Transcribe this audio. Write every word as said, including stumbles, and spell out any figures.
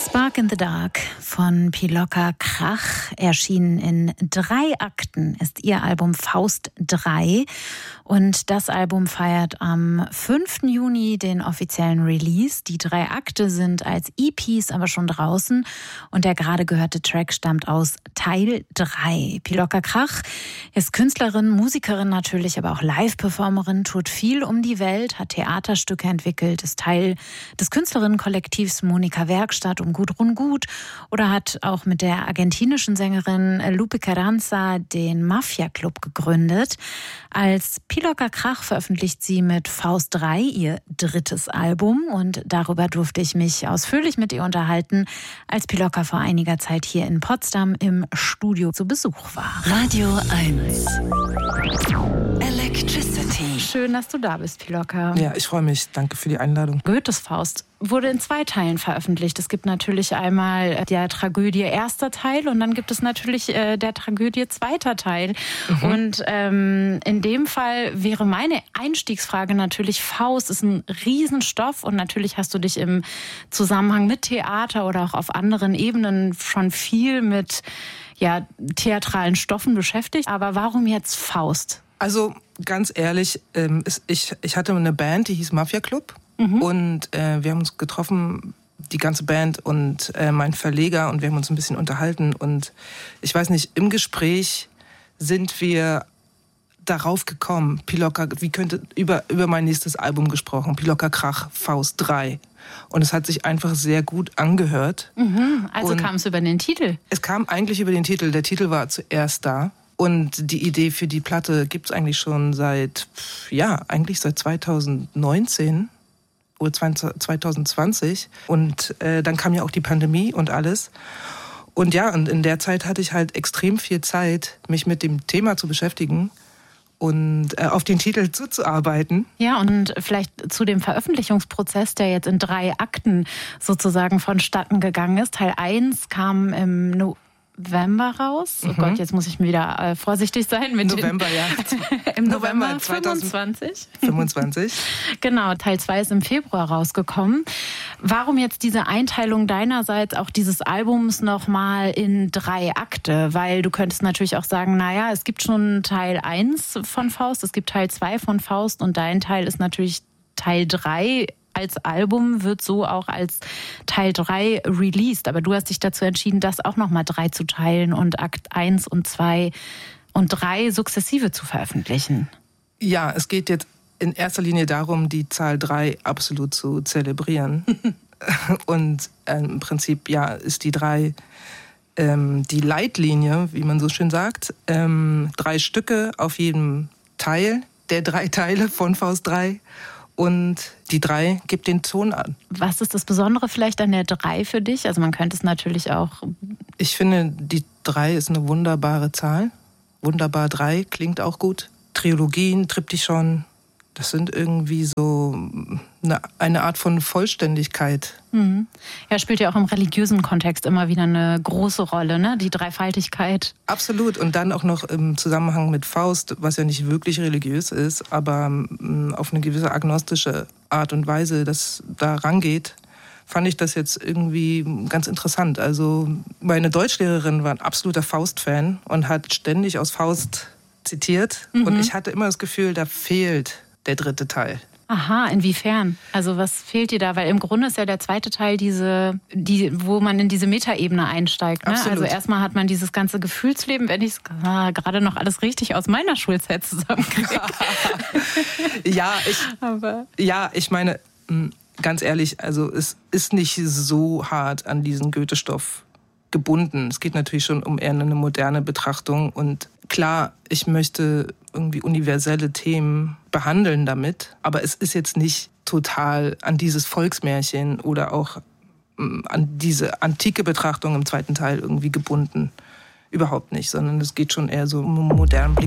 Spark in the Dark von Pilocka Krach, erschienen in drei Akten, ist ihr Album Faust drei. Und das Album feiert am fünften Juni den offiziellen Release. Die drei Akte sind als E Ps aber schon draußen und der gerade gehörte Track stammt aus Teil drei. Pilocka Krach ist Künstlerin, Musikerin natürlich, aber auch Live-Performerin, tut viel um die Welt, hat Theaterstücke entwickelt, ist Teil des Künstlerinnenkollektivs Monika Werkstatt um Gudrun Gut oder hat auch mit der argentinischen Sängerin Lupe Carranza den Mafia Club gegründet. Als Pilocka Krach veröffentlicht sie mit Faust drei ihr drittes Album und darüber durfte ich mich ausführlich mit ihr unterhalten, als Pilocka vor einiger Zeit hier in Potsdam im Studio zu Besuch war. Radio eins. Electricity. Schön, dass du da bist, Pilocka. Ja, ich freue mich. Danke für die Einladung. Goethes Faust wurde in zwei Teilen veröffentlicht. Es gibt natürlich einmal der Tragödie erster Teil und dann gibt es natürlich äh, der Tragödie zweiter Teil. Mhm. Und ähm, in dem Fall wäre meine Einstiegsfrage natürlich, Faust ist ein Riesenstoff und natürlich hast du dich im Zusammenhang mit Theater oder auch auf anderen Ebenen schon viel mit ja, theatralen Stoffen beschäftigt. Aber warum jetzt Faust? Also ganz ehrlich, ähm, ist, ich, ich hatte eine Band, die hieß Mafia Club. Mhm. Und äh, wir haben uns getroffen, die ganze Band und äh, mein Verleger, und wir haben uns ein bisschen unterhalten. Und ich weiß nicht, im Gespräch sind wir darauf gekommen, Pilocka, wie könnte über, über mein nächstes Album gesprochen, Pilocka Krach, Faust drei. Und es hat sich einfach sehr gut angehört. Mhm. Also kam es über den Titel? Es kam eigentlich über den Titel. Der Titel war zuerst da. Und die Idee für die Platte gibt es eigentlich schon seit, ja, eigentlich seit zweitausendneunzehn. Oder zwanzig zwanzig und äh, dann kam ja auch die Pandemie und alles. Und ja, und in der Zeit hatte ich halt extrem viel Zeit, mich mit dem Thema zu beschäftigen und äh, auf den Titel zuzuarbeiten. Ja, und vielleicht zu dem Veröffentlichungsprozess, der jetzt in drei Akten sozusagen vonstatten gegangen ist. Teil eins kam im No- November raus. Oh mhm. Gott, jetzt muss ich wieder äh, vorsichtig sein. Mit November, ja. Im November, November fünfundzwanzig. fünfundzwanzig. Genau, Teil zwei ist im Februar rausgekommen. Warum jetzt diese Einteilung deinerseits auch dieses Albums nochmal in drei Akte? Weil du könntest natürlich auch sagen, naja, es gibt schon Teil eins von Faust, es gibt Teil zwei von Faust und dein Teil ist natürlich Teil drei. Als Album wird so auch als Teil drei released. Aber du hast dich dazu entschieden, das auch nochmal drei zu teilen und Akt eins und zwei und drei sukzessive zu veröffentlichen. Ja, es geht jetzt in erster Linie darum, die Zahl drei absolut zu zelebrieren. Und äh, im Prinzip, ja, ist die drei ähm, die Leitlinie, wie man so schön sagt. Ähm, drei Stücke auf jedem Teil der drei Teile von Faust drei. Und die drei gibt den Ton an. Was ist das Besondere vielleicht an der drei für dich? Also man könnte es natürlich auch... Ich finde, die drei ist eine wunderbare Zahl. Wunderbar drei klingt auch gut. Trilogien, Triptychon, das sind irgendwie so eine, eine Art von Vollständigkeit. Mhm. Ja, spielt ja auch im religiösen Kontext immer wieder eine große Rolle, ne? Die Dreifaltigkeit. Absolut. Und dann auch noch im Zusammenhang mit Faust, was ja nicht wirklich religiös ist, aber auf eine gewisse agnostische Art und Weise das da rangeht, fand ich das jetzt irgendwie ganz interessant. Also meine Deutschlehrerin war ein absoluter Faust-Fan und hat ständig aus Faust zitiert. Mhm. Und ich hatte immer das Gefühl, da fehlt der dritte Teil. Aha, inwiefern? Also was fehlt dir da? Weil im Grunde ist ja der zweite Teil diese, die, wo man in diese Metaebene einsteigt. Ne? Also erstmal hat man dieses ganze Gefühlsleben, wenn ich es ah, gerade noch alles richtig aus meiner Schulzeit zusammenkriege. ja, ich, Aber ja, ich meine, ganz ehrlich, also es ist nicht so hart an diesen Goethe-Stoff gebunden. Es geht natürlich schon um eher eine moderne Betrachtung. Und klar, ich möchte irgendwie universelle Themen behandeln damit, aber es ist jetzt nicht total an dieses Volksmärchen oder auch an diese antike Betrachtung im zweiten Teil irgendwie gebunden. Überhaupt nicht, sondern es geht schon eher so um einen modernen Blick